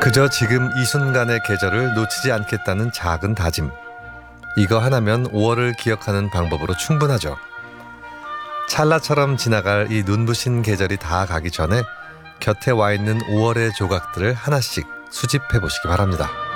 그저 지금 이 순간의 계절을 놓치지 않겠다는 작은 다짐. 이거 하나면 5월을 기억하는 방법으로 충분하죠. 찰나처럼 지나갈 이 눈부신 계절이 다 가기 전에 곁에 와 있는 5월의 조각들을 하나씩 수집해 보시기 바랍니다.